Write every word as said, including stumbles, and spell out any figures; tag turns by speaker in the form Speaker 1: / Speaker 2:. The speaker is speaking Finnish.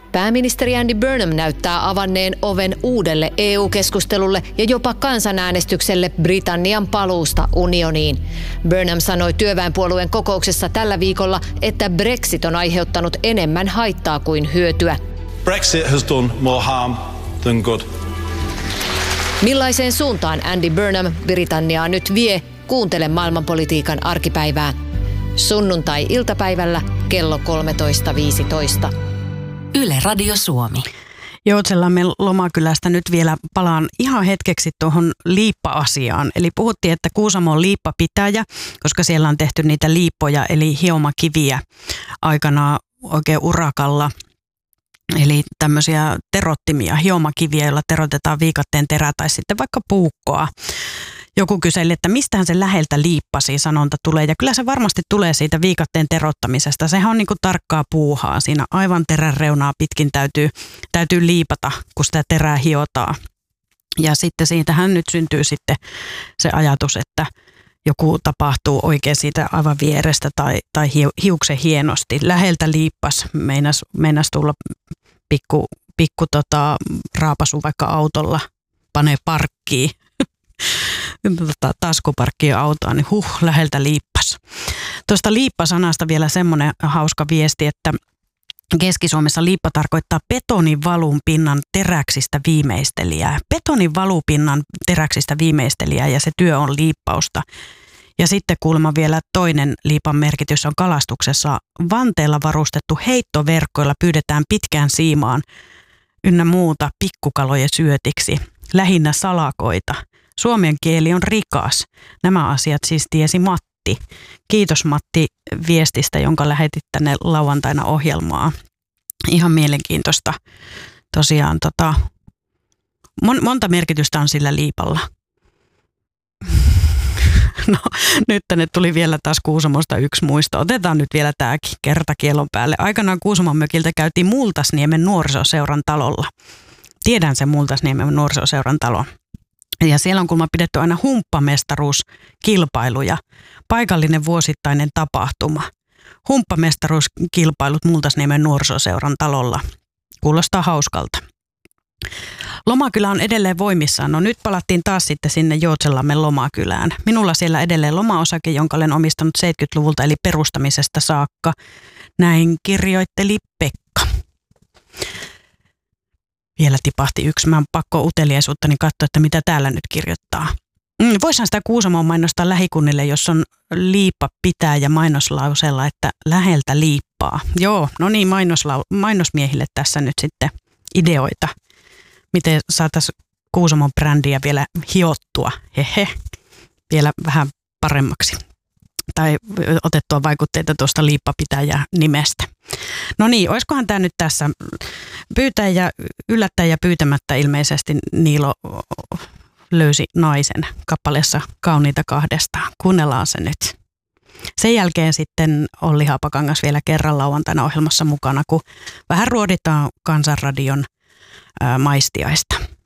Speaker 1: Pääministeri Andy Burnham näyttää avanneen oven uudelle E U-keskustelulle ja jopa kansanäänestykselle Britannian paluusta unioniin. Burnham sanoi työväenpuolueen kokouksessa tällä viikolla, että Brexit on aiheuttanut enemmän haittaa kuin hyötyä.
Speaker 2: Brexit has done more harm than good.
Speaker 1: Millaiseen suuntaan Andy Burnham Britanniaa nyt vie? Kuuntele maailmanpolitiikan arkipäivää. Sunnuntai-iltapäivällä kello kolmetoista viisitoista.
Speaker 3: Yle Radio Suomi.
Speaker 4: Joutsellamme Lomakylästä nyt vielä palaan ihan hetkeksi tuohon liippa-asiaan. Eli puhuttiin, että Kuusamo on liippapitäjä, koska siellä on tehty niitä liippoja eli hiomakiviä aikanaan oikein urakalla. Eli tämmöisiä terottimia, hiomakiviä, joilla terotetaan viikatteen terää tai sitten vaikka puukkoa. Joku kyseli, että mistähän se läheltä liippasi sanonta tulee. Ja kyllä se varmasti tulee siitä viikatteen terottamisesta. Sehän on niin kuin tarkkaa puuhaa. Siinä aivan terän reunaa pitkin täytyy, täytyy liipata, kun sitä terää hiotaan. Ja sitten siitähän nyt syntyy sitten se ajatus, että joku tapahtuu oikein siitä aivan vierestä tai, tai hiuksen hienosti. Läheltä liippas, meinas, meinas tulla pikku, pikku tota, raapasu vaikka autolla, panee parkkiin. Tota, taskuparkkiin autoa, niin huh, läheltä liippas. Tuosta liippasanasta vielä semmoinen hauska viesti, että Keski-Suomessa liippa tarkoittaa betonin valunpinnan teräksistä viimeistelijää. Betonin valupinnan teräksistä viimeistelijää ja se työ on liippausta. Ja sitten kuulemma vielä toinen liipan merkitys on kalastuksessa. Vanteella varustettu heittoverkko, jolla pyydetään pitkään siimaan ynnä muuta pikkukalojen syötiksi, lähinnä salakoita. Suomen kieli on rikas. Nämä asiat siis tiesi Matti. Kiitos Matti viestistä, jonka lähetit tänne lauantaina ohjelmaa. Ihan mielenkiintoista. Tosiaan tota, mon, monta merkitystä on sillä liipalla. No nyt tänne tuli vielä taas Kuusamosta yksi muisto. Otetaan nyt vielä tämäkin kertakielon päälle. Aikanaan Kuusamon mökiltä käytiin Multasniemen nuorisoseuran talolla. Tiedän sen Multasniemen nuorisoseuran talon. Ja siellä on kuulemma pidetty aina humppamestaruuskilpailuja, paikallinen vuosittainen tapahtuma. Humppamestaruuskilpailut Multasniemen nuorisoseuran talolla. Kuulostaa hauskalta. Lomakylä on edelleen voimissaan. No nyt palattiin taas sitten sinne Joutsenlammen Lomakylään. Minulla siellä edelleen lomaosake, jonka olen omistanut seitsemänkymmentäluvulta eli perustamisesta saakka. Näin kirjoitteli Pekka. Vielä tipahti yksi. Mä oon pakko uteliaisuutta niin katsoa, että mitä täällä nyt kirjoittaa. Mm, voisihan sitä Kuusamoon mainostaa lähikunnille, jos on liippa pitää ja mainoslauseella, että läheltä liippaa. Joo, no niin, mainoslau- mainosmiehille tässä nyt sitten ideoita. Miten saataisiin Kuusamon brändiä vielä hiottua, hehe, vielä vähän paremmaksi. Tai otettua vaikutteita tuosta liippapitäjä nimestä. No niin, olisikohan tämä nyt tässä pyytäjä, yllättäjä pyytämättä ilmeisesti Niilo löysi naisen kappaleessa Kauniita kahdestaan. Kuunnellaan se nyt. Sen jälkeen sitten Olli Haapakangas vielä kerran lauantaina ohjelmassa mukana, kun vähän ruoditaan Kansanradion ää, maistiaista.